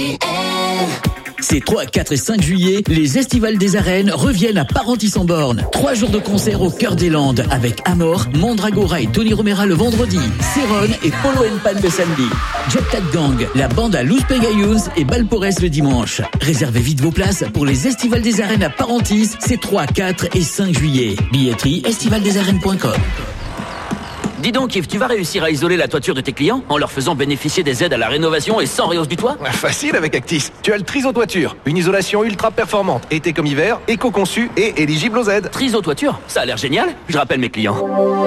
Ces 3, 4 et 5 juillet, les Estivales des Arènes reviennent à Parentis-en-Born. 3 jours de concert au cœur des Landes avec Amor, Mandragora et Tony Romera le vendredi, Céron et Polo & Pan le samedi, Jet Tat Gang, la bande à Luz Pegayuns et Balpores le dimanche. Réservez vite vos places pour les Estivales des Arènes à Parentis, ces 3, 4 et 5 juillet. Billetterie estivaldesarènes.com. Dis donc Yves, tu vas réussir à isoler la toiture de tes clients en leur faisant bénéficier des aides à la rénovation et sans rehausse du toit ? Facile avec Actis. Tu as le Triso Toiture, une isolation ultra performante, été comme hiver, éco-conçue et éligible aux aides. Triso Toiture, ça a l'air génial. Je rappelle mes clients.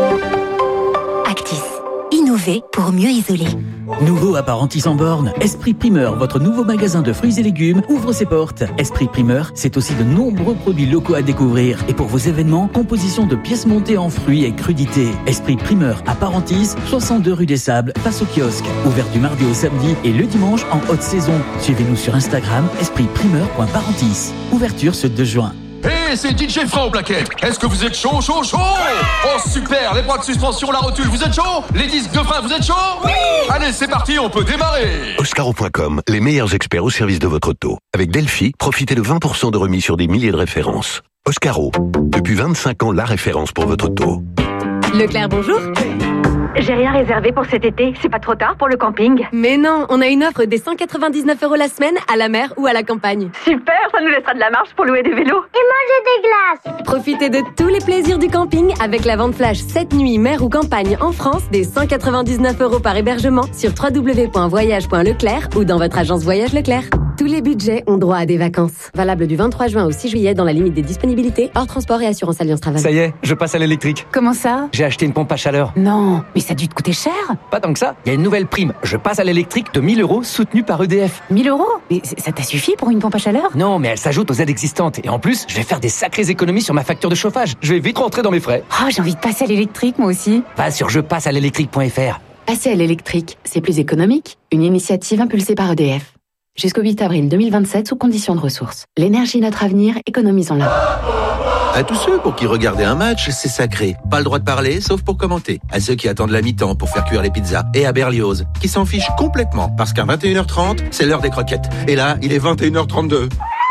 Actis. Innover pour mieux isoler. Nouveau à Parentis-en-Born, Esprit Primeur, votre nouveau magasin de fruits et légumes, ouvre ses portes. Esprit Primeur, c'est aussi de nombreux produits locaux à découvrir. Et pour vos événements, composition de pièces montées en fruits et crudités. Esprit Primeur à Parentis, 62 rue des Sables, face au kiosque. Ouvert du mardi au samedi et le dimanche en haute saison. Suivez-nous sur Instagram, espritprimeur.parentis. Ouverture ce 2 juin. Hey, c'est DJ Franck Plaquette. Est-ce que vous êtes chaud? Oh super, les bras de suspension, la rotule, vous êtes chaud? Les disques de frein, vous êtes chaud? Oui. Allez, c'est parti, on peut démarrer. Oscaro.com, les meilleurs experts au service de votre auto. Avec Delphi, profitez de 20% de remise sur des milliers de références. Oscaro, depuis 25 ans, la référence pour votre auto. Leclerc, bonjour. J'ai rien réservé pour cet été, c'est pas trop tard pour le camping? Mais non, on a une offre des 199 € la semaine à la mer ou à la campagne. Super, ça nous laissera de la marge pour louer des vélos. Et manger des glaces. Profitez de tous les plaisirs du camping avec la vente flash 7 nuits mer ou campagne en France des 199 € par hébergement sur www.voyage.leclerc ou dans votre agence Voyage Leclerc. Tous les budgets ont droit à des vacances. Valable du 23 juin au 6 juillet dans la limite des disponibilités, hors transport et assurance Alliance Travel. Ça y est, je passe à l'électrique. Comment ça? J'ai acheté une pompe à chaleur. Non, mais ça a dû te coûter cher. Pas tant que ça, il y a une nouvelle prime. Je passe à l'électrique de 1000 € soutenue par EDF. 1000 €? Mais ça t'a suffi pour une pompe à chaleur? Non, mais elle s'ajoute aux aides existantes. Et en plus, je vais faire des sacrées économies sur ma facture de chauffage. Je vais vite rentrer dans mes frais. Oh, j'ai envie de passer à l'électrique, moi aussi. Va sur jepassealélectrique.fr. Passer à l'électrique, c'est plus économique. Une initiative impulsée par EDF. Jusqu'au 8 avril 2027 sous conditions de ressources. L'énergie, notre avenir, économisons-la. À tous ceux pour qui regarder un match, c'est sacré. Pas le droit de parler, sauf pour commenter. À ceux qui attendent la mi-temps pour faire cuire les pizzas. Et à Berlioz, qui s'en fiche complètement, parce qu'à 21h30, c'est l'heure des croquettes. Et là, il est 21h32.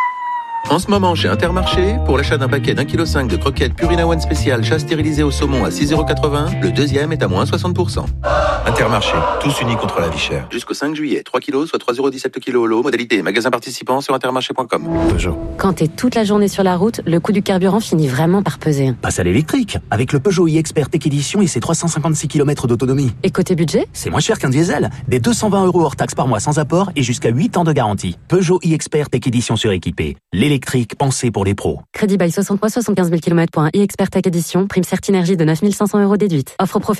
En ce moment, chez Intermarché, pour l'achat d'un paquet d'1,5 kg de croquettes Purina One spécial chat stérilisé au saumon à 6,80 €, le deuxième est à moins 60%. Intermarché, tous unis contre la vie chère. Jusqu'au 5 juillet, 3 kilos, soit 3,17 € le kilo au lot. Modalité, magasin participant sur intermarché.com. Peugeot. Quand t'es toute la journée sur la route, le coût du carburant finit vraiment par peser. Passe à l'électrique, avec le Peugeot e-Expert Tech Edition et ses 356 km d'autonomie. Et côté budget? C'est moins cher qu'un diesel. Des 220 € hors taxe par mois sans apport et jusqu'à 8 ans de garantie. Peugeot e-Expert Tech Edition suréquipé. L'électrique pensé pour les pros. Crédit bail 60 mois, 75 000 km pour un e-Expert Tech Edition. Prime Certinergie de 9 500 € déduite. Offre